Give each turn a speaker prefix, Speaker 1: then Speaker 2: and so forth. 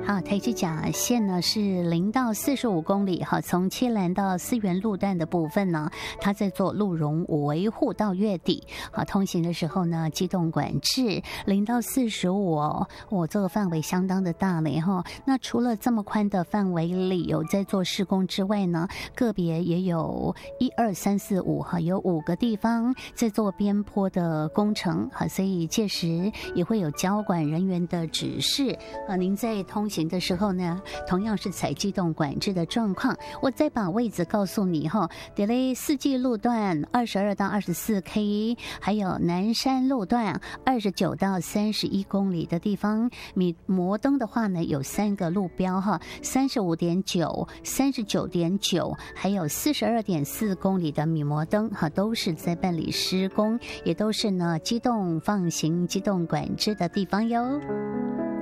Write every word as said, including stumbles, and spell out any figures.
Speaker 1: 好，台七甲线呢是零到四十五公里，哈，从七兰到思源路段的部分呢，它在做路容维护到月底。好，通行的时候呢，机动管制零到四十五，我这个范围相当的大了哈。那除了这么宽的范围里有在做施工之外呢，个别也有一二三四五哈，有五个地方在做边坡的工程，好，所以届时也会有交管人员的指示啊，您在通行的时候呢，同样是采机动管制的状况。我再把位置告诉你哈，得嘞四季路段二十二到二十四 K， 还有南山路段二十九到三十一公里的地方。米摩登的话呢，有三个路标哈，三十五点九、三十九点九，还有四十二点四公里的米摩登哈，都是在办理施工，也都是呢机动放行、机动管制的地方哟。